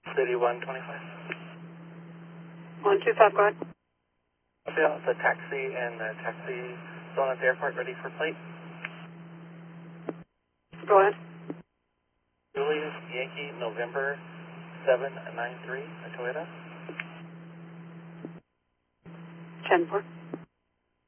City 125. 125, go ahead. Yeah, the taxi and the taxi zone at the airport ready for plate. Go ahead. Julius Yankee November 793, a Toyota. 10-4.